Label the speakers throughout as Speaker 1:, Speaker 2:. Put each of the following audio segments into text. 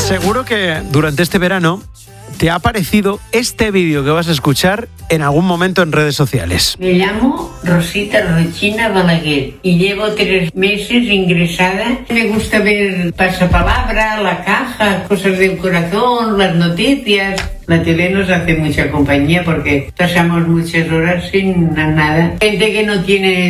Speaker 1: Seguro que durante este verano te ha aparecido este vídeo que vas a escuchar en algún momento en redes sociales.
Speaker 2: Me llamo Rosita Rochina Balaguer y llevo 3 meses ingresada. Me gusta ver Pasapalabra, La Caja, Cosas del Corazón, las noticias. La tele nos hace mucha compañía porque pasamos muchas horas sin nada. Gente que no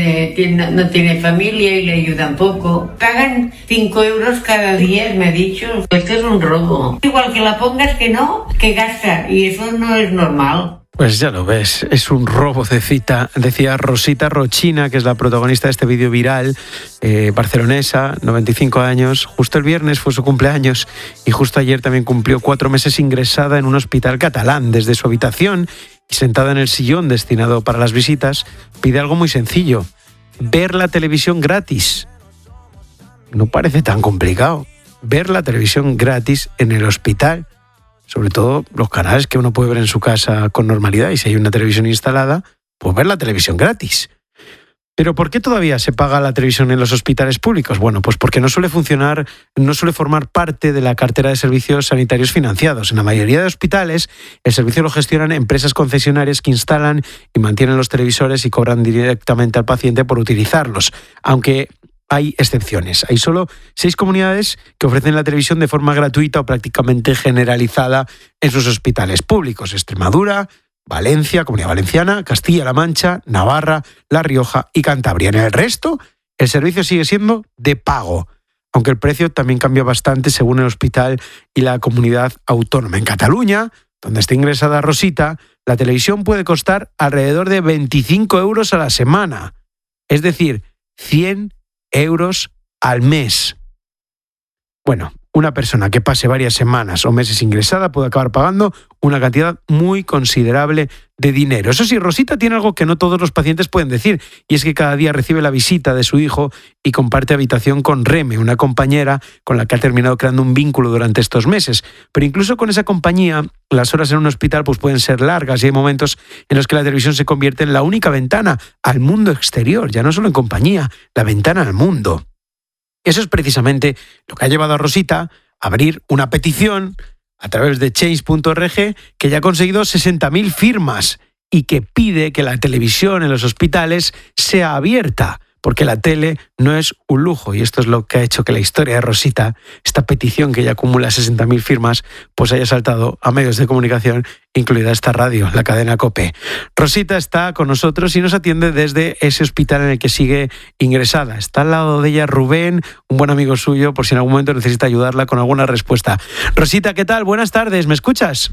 Speaker 2: tiene familia y le ayudan poco. Pagan 5 euros cada día, me ha dicho. Esto es un robo. Igual que la pongas que no, que gasta. Y eso no es normal.
Speaker 1: Pues ya lo ves, es un robo de cita, decía Rosita Rochina, que es la protagonista de este vídeo viral, barcelonesa, 95 años. Justo el viernes fue su cumpleaños y justo ayer también cumplió 4 meses ingresada en un hospital catalán. Desde su habitación y sentada en el sillón destinado para las visitas, pide algo muy sencillo: ver la televisión gratis. No parece tan complicado, ver la televisión gratis en el hospital. Sobre todo los canales que uno puede ver en su casa con normalidad, y si hay una televisión instalada, pues ver la televisión gratis. ¿Pero por qué todavía se paga la televisión en los hospitales públicos? Bueno, pues porque no suele formar parte de la cartera de servicios sanitarios financiados. En la mayoría de hospitales, el servicio lo gestionan empresas concesionarias que instalan y mantienen los televisores y cobran directamente al paciente por utilizarlos, aunque hay excepciones. Hay solo 6 comunidades que ofrecen la televisión de forma gratuita o prácticamente generalizada en sus hospitales públicos: Extremadura, Valencia, Comunidad Valenciana, Castilla-La Mancha, Navarra, La Rioja y Cantabria. En el resto, el servicio sigue siendo de pago, aunque el precio también cambia bastante según el hospital y la comunidad autónoma. En Cataluña, donde está ingresada Rosita, la televisión puede costar alrededor de 25 euros a la semana, es decir, 100 euros al mes. Bueno, una persona que pase varias semanas o meses ingresada puede acabar pagando una cantidad muy considerable de dinero. Eso sí, Rosita tiene algo que no todos los pacientes pueden decir, y es que cada día recibe la visita de su hijo y comparte habitación con Reme, una compañera con la que ha terminado creando un vínculo durante estos meses. Pero incluso con esa compañía, las horas en un hospital pues pueden ser largas y hay momentos en los que la televisión se convierte en la única ventana al mundo exterior, ya no solo en compañía, la ventana al mundo. Eso es precisamente lo que ha llevado a Rosita a abrir una petición a través de change.org que ya ha conseguido 60.000 firmas y que pide que la televisión en los hospitales sea abierta, porque la tele no es un lujo, y esto es lo que ha hecho que la historia de Rosita, esta petición que ya acumula 60.000 firmas, pues haya saltado a medios de comunicación, incluida esta radio, la cadena COPE. Rosita está con nosotros y nos atiende desde ese hospital en el que sigue ingresada. Está al lado de ella Rubén, un buen amigo suyo, por si en algún momento necesita ayudarla con alguna respuesta. Rosita, ¿qué tal? Buenas tardes, ¿me escuchas?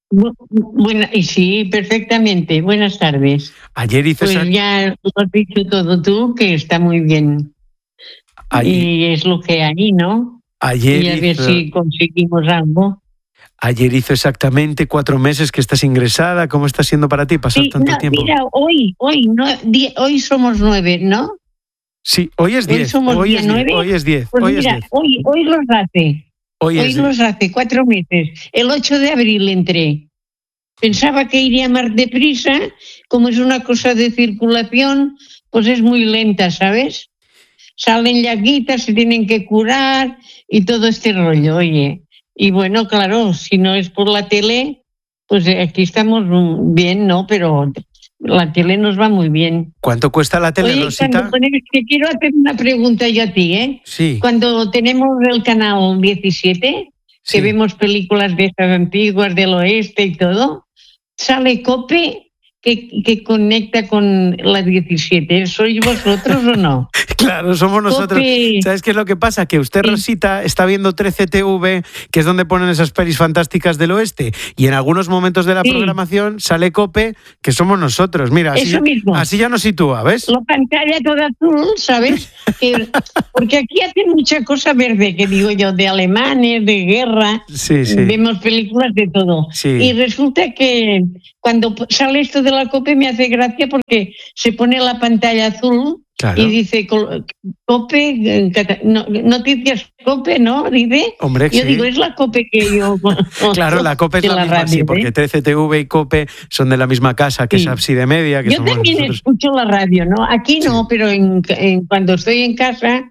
Speaker 2: Sí, perfectamente. Buenas tardes.
Speaker 1: Ayer hizo
Speaker 2: ya lo has dicho todo tú, que está muy bien. Y es lo que hay, ¿no? Y a ver si conseguimos algo.
Speaker 1: Ayer hizo exactamente 4 meses que estás ingresada. ¿Cómo está siendo para ti pasar tanto tiempo?
Speaker 2: Mira, hoy somos 9, ¿no?
Speaker 1: Sí, hoy es 10. Hoy es 10.
Speaker 2: Pues mira, hoy los hace. Hoy los hace 4 meses. El 8 de abril entré. Pensaba que iría más deprisa. Como es una cosa de circulación, pues es muy lenta, ¿sabes? Salen llaguitas, se tienen que curar y todo este rollo, oye. Y bueno, claro, si no es por la tele, pues aquí estamos bien, ¿no? Pero la tele nos va muy bien.
Speaker 1: ¿Cuánto cuesta la tele,
Speaker 2: oye,
Speaker 1: Rosita?
Speaker 2: Que quiero hacer una pregunta yo a ti, ¿eh?
Speaker 1: Sí.
Speaker 2: Cuando tenemos el canal 17, sí, que vemos películas de estas antiguas del oeste y todo, sale COPE que conecta con la 17. ¿Sois vosotros o no?
Speaker 1: Claro, somos nosotros. COPE. ¿Sabes qué es lo que pasa? Que usted, Rosita, está viendo 13TV, que es donde ponen esas pelis fantásticas del oeste, y en algunos momentos de la programación sale COPE, que somos nosotros. Mira, así ya nos sitúa, ¿ves?
Speaker 2: La pantalla toda azul, ¿sabes? Porque aquí hacen mucha cosa verde, que digo yo, de alemanes, de guerra.
Speaker 1: Sí.
Speaker 2: Vemos películas de todo. Sí. Y resulta que cuando sale esto de la COPE me hace gracia porque se pone la pantalla azul. Claro. Y dice COPE, noticias COPE, ¿no? Dice.
Speaker 1: Hombre,
Speaker 2: yo digo, es la COPE que yo.
Speaker 1: Claro, la COPE es la misma, radio, sí, porque 13TV y COPE son de la misma casa, que es Ábside Media. Que
Speaker 2: yo también escucho la radio, ¿no? Aquí no, pero cuando estoy en casa,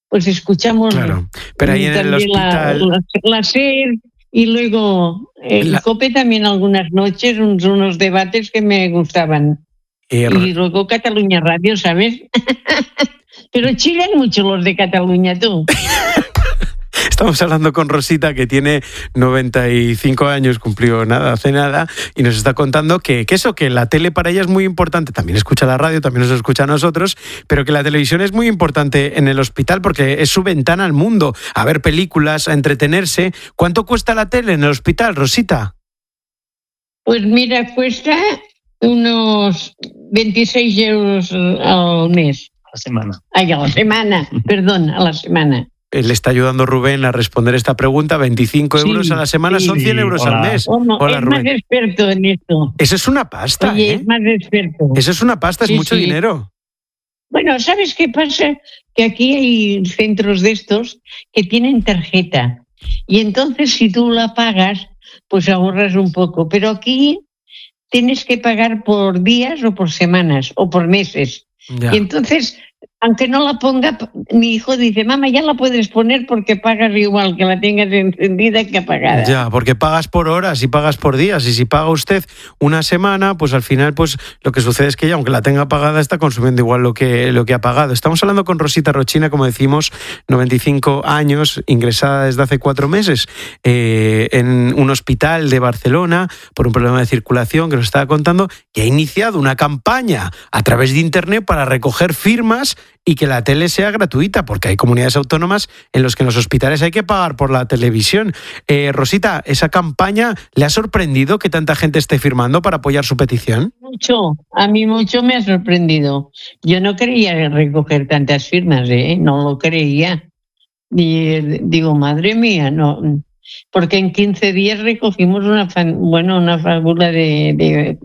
Speaker 3: pues escuchamos
Speaker 1: Claro, pero ahí en el hospital...
Speaker 3: la SER y luego el COPE también algunas noches, unos debates que me gustaban. Y luego Cataluña Radio, ¿sabes? Pero chillan mucho los de Cataluña, tú.
Speaker 1: Estamos hablando con Rosita, que tiene 95 años, cumplió hace nada, y nos está contando que la tele para ella es muy importante. También escucha la radio, también nos escucha a nosotros, pero que la televisión es muy importante en el hospital porque es su ventana al mundo, a ver películas, a entretenerse. ¿Cuánto cuesta la tele en el hospital, Rosita?
Speaker 3: Pues mira, cuesta unos 26 euros al mes.
Speaker 4: A la semana.
Speaker 3: Ay, a la semana, perdón, a la semana.
Speaker 1: Le está ayudando Rubén a responder esta pregunta. 25 euros a la semana son 100 euros al mes.
Speaker 3: Hola, Rubén. Es más experto en esto.
Speaker 1: Eso es una pasta.
Speaker 3: Oye, es más experto.
Speaker 1: Eso es una pasta, es mucho dinero.
Speaker 3: Bueno, ¿sabes qué pasa? Que aquí hay centros de estos que tienen tarjeta. Y entonces si tú la pagas, pues ahorras un poco. Pero aquí tienes que pagar por días o por semanas o por meses. Ya. Y entonces, aunque no la ponga, mi hijo dice, mamá, ya la puedes poner porque pagas igual, que la tengas encendida que apagada.
Speaker 1: Ya, porque pagas por horas y pagas por días. Y si paga usted una semana, pues al final pues lo que sucede es que ella, aunque la tenga pagada, está consumiendo igual lo que ha pagado. Estamos hablando con Rosita Rochina, como decimos, 95 años, ingresada desde hace 4 meses en un hospital de Barcelona por un problema de circulación que nos estaba contando, que ha iniciado una campaña a través de Internet para recoger firmas y que la tele sea gratuita, porque hay comunidades autónomas en las que en los hospitales hay que pagar por la televisión. Rosita, ¿esa campaña le ha sorprendido que tanta gente esté firmando para apoyar su petición?
Speaker 3: A mí mucho me ha sorprendido. Yo no creía recoger tantas firmas, no lo creía. Y digo, madre mía, no, porque en 15 días recogimos una fábula de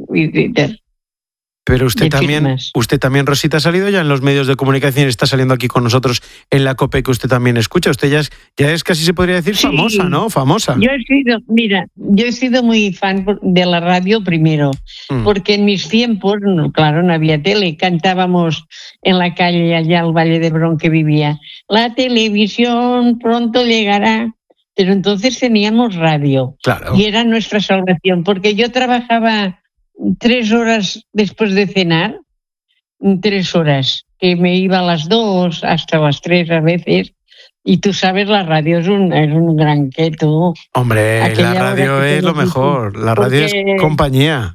Speaker 1: Pero usted también, Rosita, ha salido ya en los medios de comunicación, está saliendo aquí con nosotros en la COPE, que usted también escucha. Usted ya es casi se podría decir famosa, ¿no? Famosa.
Speaker 3: Yo he sido muy fan de la radio primero, porque en mis tiempos, claro, no había tele, cantábamos en la calle allá al Valle de Brón que vivía. La televisión pronto llegará. Pero entonces teníamos radio.
Speaker 1: Claro.
Speaker 3: Y era nuestra salvación, porque yo trabajaba 3 horas después de cenar, 3 horas, que me iba a las 2 hasta las 3 a veces, y tú sabes, la radio es un gran queso.
Speaker 1: Hombre, la radio es lo mejor, la radio es compañía.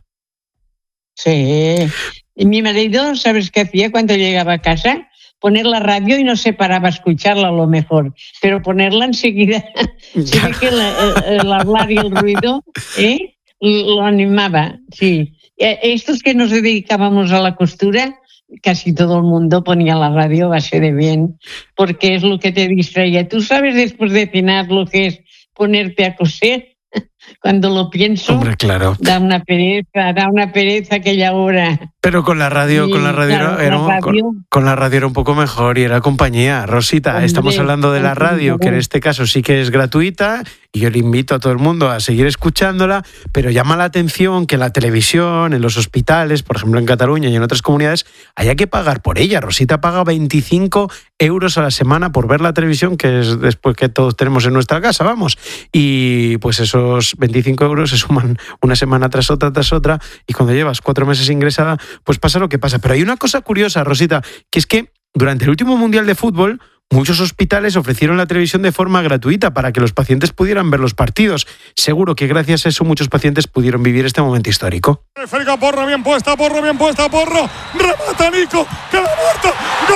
Speaker 3: Sí, y mi marido, ¿sabes qué hacía cuando llegaba a casa? Poner la radio y no se paraba a escucharla a lo mejor, pero ponerla enseguida, se ve que el hablar y el ruido, lo animaba, sí. Estos que nos dedicábamos a la costura, casi todo el mundo ponía la radio base de bien, porque es lo que te distraía. ¿Tú sabes después de cenar lo que es ponerte a coser? Cuando lo pienso,
Speaker 1: hombre, claro,
Speaker 3: da una pereza aquella hora.
Speaker 1: Pero con la radio, con la radio era un poco mejor y era compañía. Rosita, hombre, estamos hablando de la radio, que en este caso sí que es gratuita, y yo le invito a todo el mundo a seguir escuchándola, pero llama la atención que la televisión, en los hospitales, por ejemplo en Cataluña y en otras comunidades, haya que pagar por ella. Rosita paga 25 euros a la semana por ver la televisión, que es después que todos tenemos en nuestra casa, vamos. Y pues esos 25 euros se suman una semana tras otra, y cuando llevas 4 meses ingresada, pues pasa lo que pasa. Pero hay una cosa curiosa, Rosita, que es que durante el último Mundial de Fútbol, muchos hospitales ofrecieron la televisión de forma gratuita para que los pacientes pudieran ver los partidos. Seguro que gracias a eso muchos pacientes pudieron vivir este momento histórico.
Speaker 5: Porro bien puesta, Porro. Remata Nico, que la muerta.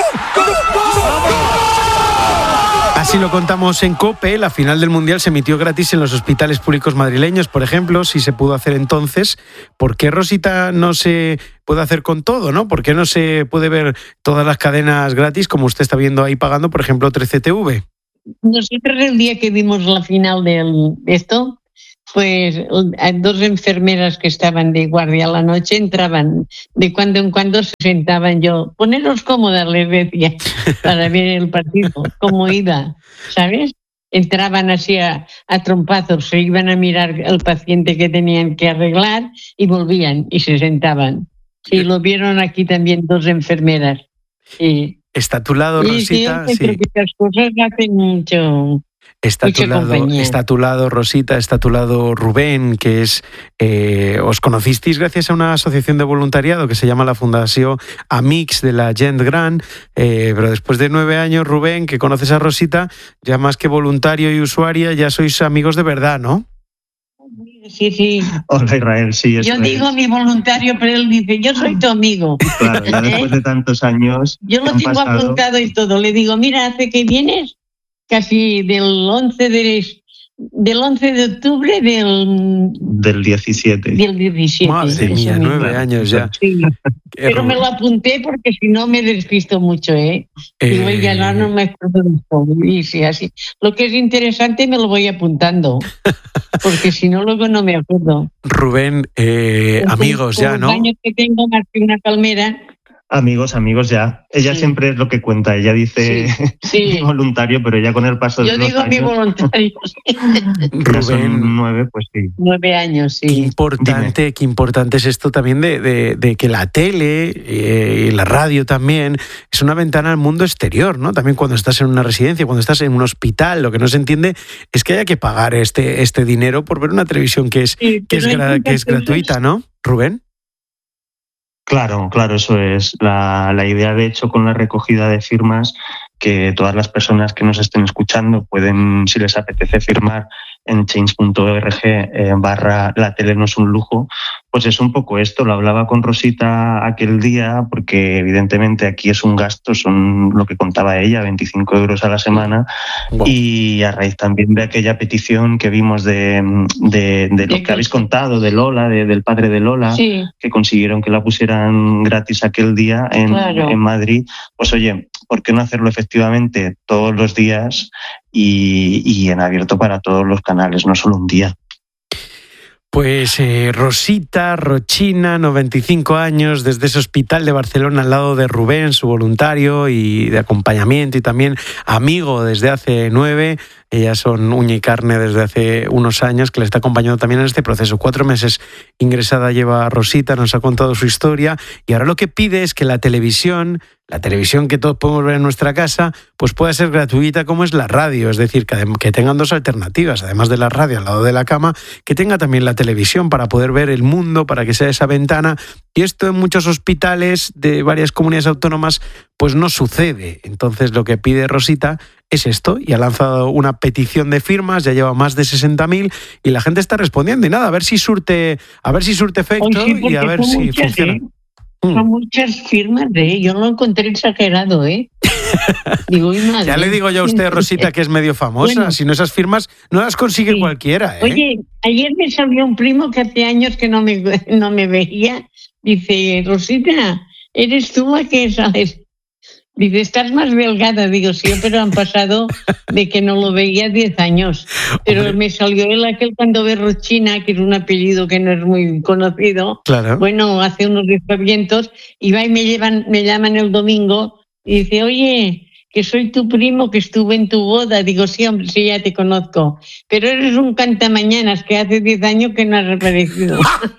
Speaker 5: ¡Gol!
Speaker 1: Así lo contamos en COPE. La final del Mundial se emitió gratis en los hospitales públicos madrileños, por ejemplo, si se pudo hacer entonces. ¿Por qué, Rosita, no se puede hacer con todo, no? ¿Por qué no se puede ver todas las cadenas gratis, como usted está viendo ahí pagando, por ejemplo, 13TV?
Speaker 3: Nosotros el día que vimos la final de esto, pues 2 enfermeras que estaban de guardia a la noche entraban, de cuando en cuando se sentaban. Yo, poneros cómodas, les decía, para ver el partido, cómo iba, ¿sabes? Entraban así a trompazos, se iban a mirar al paciente que tenían que arreglar y volvían y se sentaban. Y lo vieron aquí también 2 enfermeras. Sí.
Speaker 1: Está a tu lado, Rosita.
Speaker 3: Sí, creo que estas cosas hacen mucho.
Speaker 1: Está a tu lado, Rosita, está a tu lado Rubén, que es... os conocisteis gracias a una asociación de voluntariado que se llama la Fundació Amics de la Gent Gran, pero después de 9 años, Rubén, que conoces a Rosita, ya más que voluntario y usuaria, ya sois amigos de verdad, ¿no?
Speaker 3: Sí.
Speaker 4: Hola, Israel, sí.
Speaker 3: Yo digo a mi voluntario, pero él dice, yo soy tu amigo.
Speaker 4: Claro, ya después de tantos años...
Speaker 3: Yo lo tengo apuntado y todo. Le digo, mira, hace que vienes casi del 11 de octubre
Speaker 4: del 17.
Speaker 3: Del 17.
Speaker 1: Madre mía, 9 años ya.
Speaker 3: Sí. Pero me lo apunté porque si no me despisto mucho, ¿eh? Digo, ya no me acuerdo de esto. Y sí, así. Lo que es interesante me lo voy apuntando, porque si no luego no me acuerdo.
Speaker 1: Rubén, amigos ya, ¿no?
Speaker 3: Los años que tengo más que una palmera.
Speaker 4: Amigos ya. Ella siempre es lo que cuenta. Ella dice voluntario, pero ya con el paso de los años... Yo digo
Speaker 3: mi voluntario.
Speaker 4: Ya son 9, pues sí.
Speaker 3: 9 años, sí.
Speaker 1: Qué importante es esto también de que la tele y la radio también es una ventana al mundo exterior, ¿no? También cuando estás en una residencia, cuando estás en un hospital, lo que no se entiende es que haya que pagar este dinero por ver una televisión que es gratuita, ¿no, Rubén?
Speaker 4: Claro, eso es la idea, de hecho, con la recogida de firmas, que todas las personas que nos estén escuchando pueden, si les apetece, firmar en change.org/la tele no es un lujo. Pues es un poco esto, lo hablaba con Rosita aquel día, porque evidentemente aquí es un gasto, son lo que contaba ella, 25 euros a la semana, y a raíz también de aquella petición que vimos de lo que habéis contado, de Lola, del padre de Lola, que consiguieron que la pusieran gratis aquel día en Madrid, pues oye, ¿por qué no hacerlo efectivamente todos los días y en abierto para todos los canales, no solo un día?
Speaker 1: Pues Rosita Rochina, 95 años, desde ese hospital de Barcelona al lado de Rubén, su voluntario y de acompañamiento y también amigo desde hace 9. Ellas son uña y carne desde hace unos años, que le está acompañando también en este proceso. 4 meses ingresada lleva Rosita, nos ha contado su historia y ahora lo que pide es que la televisión que todos podemos ver en nuestra casa, pues pueda ser gratuita como es la radio, es decir, que tengan 2 alternativas, además de la radio al lado de la cama, que tenga también la televisión para poder ver el mundo, para que sea esa ventana. Y esto en muchos hospitales de varias comunidades autónomas pues no sucede. Entonces lo que pide Rosita es esto, y ha lanzado una petición de firmas, ya lleva más de 60.000 y la gente está respondiendo. Y nada, a ver si surte efecto y a ver si funciona.
Speaker 3: Son muchas firmas, yo lo encontré exagerado, Digo, madre.
Speaker 1: Ya le digo yo a usted, Rosita, que es medio famosa. Bueno, si no, esas firmas no las consigue cualquiera,
Speaker 3: Oye, ayer me salió un primo que hace años que no me veía. Dice, Rosita, ¿eres tú a qué sales? Dice, estás más delgada. Digo, sí, pero han pasado de que no lo veía 10 años. Pero me salió aquel cuando ve Rochina, que es un apellido que no es muy conocido.
Speaker 1: Claro.
Speaker 3: Bueno, hace unos despavientos y va y me llaman el domingo y dice, oye, que soy tu primo, que estuve en tu boda. Digo, sí, hombre, sí, ya te conozco. Pero eres un cantamañanas que hace 10 años que no has reaparecido.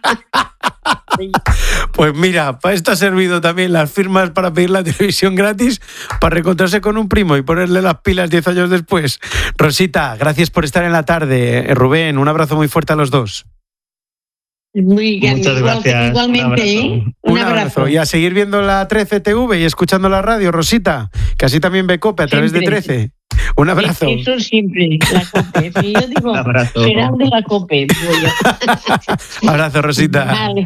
Speaker 1: Pues mira, para esto ha servido también las firmas para pedir la televisión gratis, para reencontrarse con un primo y ponerle las pilas 10 años después. Rosita, gracias por estar en la tarde. Rubén, un abrazo muy fuerte a los dos.
Speaker 4: Muchas gracias.
Speaker 3: Igualmente,
Speaker 1: un abrazo. Y a seguir viendo la 13 TV y escuchando la radio, Rosita, que así también ve COPE a través de 13. Un abrazo.
Speaker 3: Eso siempre, la COPE. Si yo digo, será de la COPE. Digo yo.
Speaker 1: Abrazo, Rosita.
Speaker 3: Vale.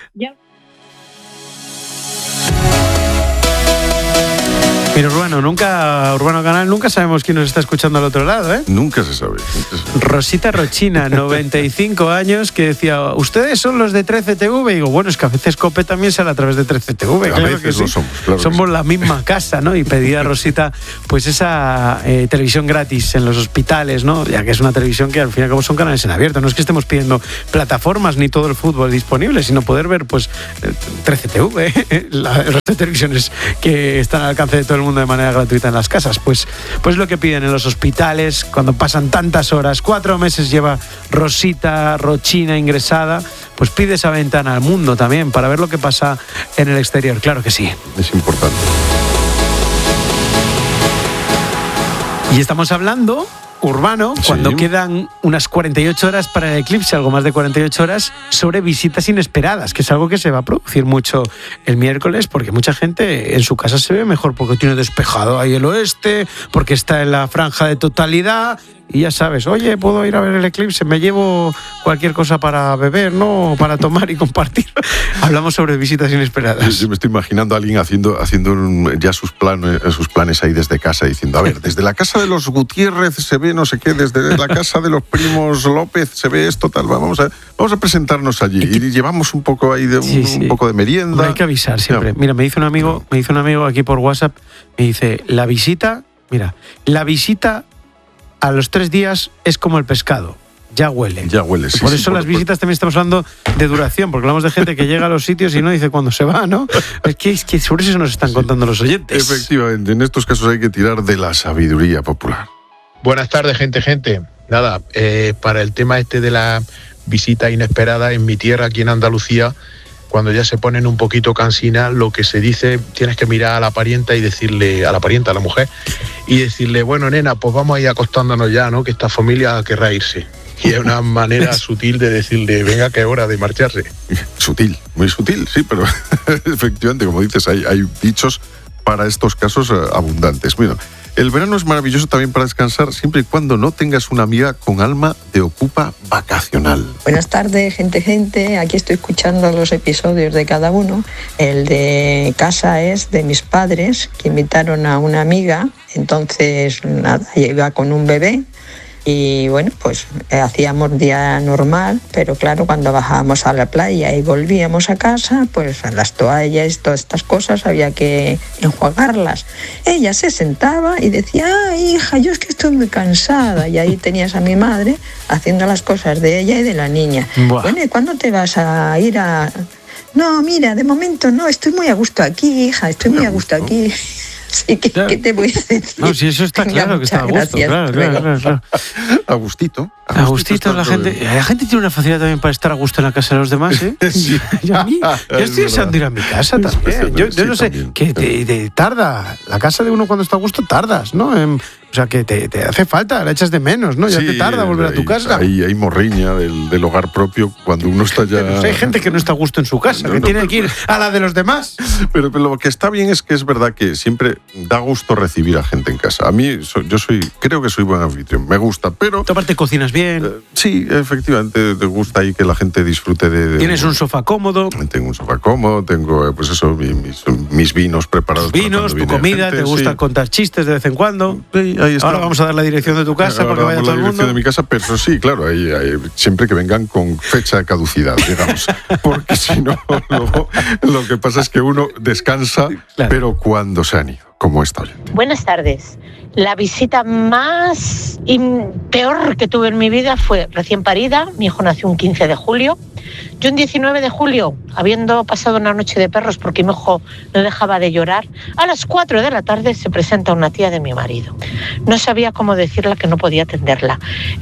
Speaker 1: Pero Urbano Canal, nunca sabemos quién nos está escuchando al otro lado,
Speaker 6: Nunca se sabe.
Speaker 1: Rosita Rochina, 95 años, que decía, ¿ustedes son los de 13TV? Y digo, bueno, es que a veces COPE también sale a través de 13TV.
Speaker 6: A veces lo somos, claro.
Speaker 1: Somos la misma casa, ¿no? Y pedía a Rosita, pues esa televisión gratis en los hospitales, ¿no? Ya que es una televisión que al fin y al cabo son canales en abierto. No es que estemos pidiendo plataformas ni todo el fútbol disponible, sino poder ver, pues, 13TV, el resto de televisiones que están al alcance de todo el mundo de manera gratuita en las casas. Pues lo que piden en los hospitales cuando pasan tantas horas. 4 meses lleva Rosita Rochina ingresada, pues pide esa ventana al mundo también para ver lo que pasa en el exterior. Claro que sí.
Speaker 6: Es importante.
Speaker 1: Y estamos hablando, Urbano, cuando quedan unas 48 horas para el eclipse, algo más de 48 horas, sobre visitas inesperadas, que es algo que se va a producir mucho el miércoles, porque mucha gente en su casa se ve mejor porque tiene despejado ahí el oeste, porque está en la franja de totalidad. Y ya sabes, oye, puedo ir a ver el eclipse, me llevo cualquier cosa para beber, ¿no? Para tomar y compartir. Hablamos sobre visitas inesperadas.
Speaker 6: Yo me estoy imaginando a alguien haciendo ya sus planes ahí desde casa, diciendo, a ver, desde la casa de los Gutiérrez se ve no sé qué, desde la casa de los primos López se ve esto, tal, vamos a presentarnos allí. Y llevamos un poco ahí un poco de merienda.
Speaker 1: Bueno, hay que avisar siempre. Mira, me dice un amigo aquí por WhatsApp, me dice, la visita a los 3 días es como el pescado, ya huele.
Speaker 6: Ya huele, sí.
Speaker 1: Por eso las visitas también estamos hablando de duración, porque hablamos de gente que llega a los sitios y no dice cuándo se va, ¿no? Es que sobre eso nos están contando los oyentes.
Speaker 6: Efectivamente, en estos casos hay que tirar de la sabiduría popular.
Speaker 7: Buenas tardes, gente. Nada, para el tema de la visita inesperada en mi tierra, aquí en Andalucía, cuando ya se ponen un poquito cansinas, lo que se dice, tienes que mirar a la parienta y decirle, a la mujer, y decirle, bueno, nena, pues vamos a ir acostándonos ya, ¿no? Que esta familia querrá irse. Y es una manera sutil de decirle, venga, que es hora de marcharse.
Speaker 6: Sutil, muy sutil, sí, pero efectivamente, como dices, hay dichos para estos casos abundantes. Bueno, el verano es maravilloso también para descansar, siempre y cuando no tengas una amiga con alma de ocupa vacacional.
Speaker 8: Buenas tardes, gente. Aquí estoy escuchando los episodios de cada uno. El de casa es de mis padres, que invitaron a una amiga. Entonces, nada, iba con un bebé. Y bueno, pues hacíamos día normal, pero claro, cuando bajábamos a la playa y volvíamos a casa, pues las toallas y todas estas cosas había que enjuagarlas. Ella se sentaba y decía, hija, yo es que estoy muy cansada. Y ahí tenías a mi madre haciendo las cosas de ella y de la niña. Buah. Bueno, ¿y cuándo te vas a ir a...? No, mira, de momento no, estoy muy a gusto aquí, hija, estoy muy a gusto aquí. Sí,
Speaker 1: claro.
Speaker 8: ¿Qué te voy a decir?
Speaker 1: No, si eso está claro, que está a gusto. Claro.
Speaker 6: A gustito.
Speaker 1: A gustito, la gente tiene una facilidad también para estar a gusto en la casa de los demás, ¿eh?
Speaker 6: Sí.
Speaker 1: Yo estoy deseando ir a mi casa también. Yo no sé, también. Que te tarda. La casa de uno cuando está a gusto tardas, ¿no? O sea, que te hace falta, la echas de menos, ¿no? Ya te tarda volver a tu casa.
Speaker 6: Hay morriña del hogar propio cuando uno está ya...
Speaker 1: Pero hay gente que no está a gusto en su casa, que tiene que ir a la de los demás.
Speaker 6: Pero lo que está bien es que es verdad que siempre da gusto recibir a gente en casa. A mí, creo que soy buen anfitrión, me gusta, pero...
Speaker 1: Aparte cocinas bien.
Speaker 6: Sí, efectivamente, te gusta ahí que la gente disfrute de...
Speaker 1: ¿Tienes un sofá cómodo?
Speaker 6: Tengo un sofá cómodo, tengo, pues eso, mis vinos preparados.
Speaker 1: Tus vinos, tu comida, gente, te gusta contar chistes de vez en cuando.
Speaker 6: Sí, ahí está.
Speaker 1: Ahora vamos a dar la dirección de tu casa para que vaya todo el mundo.
Speaker 6: La dirección de mi casa, pero sí, claro, ahí, siempre que vengan con fecha de caducidad, digamos. Porque si no, lo que pasa es que uno descansa, claro, pero cuando se han ido, como esta oyente.
Speaker 9: Buenas tardes. La visita más y peor que tuve en mi vida fue recién parida. Mi hijo nació un 15 de julio. Yo un 19 de julio, habiendo pasado una noche de perros porque mi hijo no dejaba de llorar, a las 4 de la tarde se presenta una tía de mi marido. No sabía cómo decirle que no podía atenderla.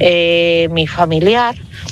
Speaker 9: Mi familiar,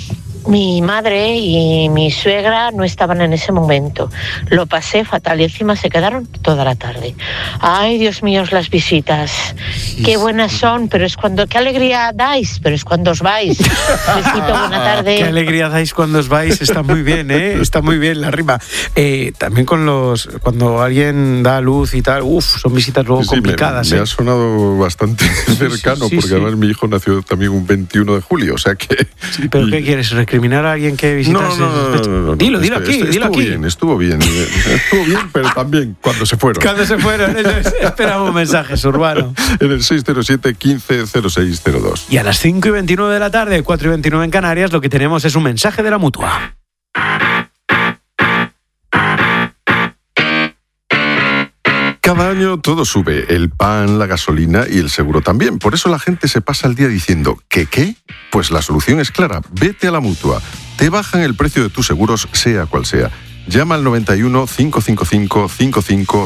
Speaker 9: mi madre y mi suegra no estaban en ese momento. Lo pasé fatal y encima se quedaron toda la tarde. Ay, Dios mío, las visitas. Qué buenas son, pero es cuando... Qué alegría dais, pero es cuando os vais. Besito, buena tarde.
Speaker 1: Qué alegría dais cuando os vais. Está muy bien, ¿eh? Está muy bien la rima. También cuando alguien da luz y tal, son visitas luego complicadas.
Speaker 6: Me ha sonado bastante cercano, porque además mi hijo nació también un 21 de julio, o sea que...
Speaker 1: Sí, ¿pero qué quieres? ¿Recriminar a alguien que visitase?
Speaker 6: No.
Speaker 1: Dilo aquí.
Speaker 6: Estuvo bien, pero también cuando se fueron.
Speaker 1: Esperamos mensajes, Urbano.
Speaker 6: En el 607 15 0602.
Speaker 1: Y a las 5:29 de la tarde, 4:29 en Canarias, lo que tenemos es un mensaje de la Mutua.
Speaker 6: Cada año todo sube, el pan, la gasolina y el seguro también. Por eso la gente se pasa el día diciendo ¿qué? Pues la solución es clara, vete a la Mutua. Te bajan el precio de tus seguros, sea cual sea. Llama al 91 555 55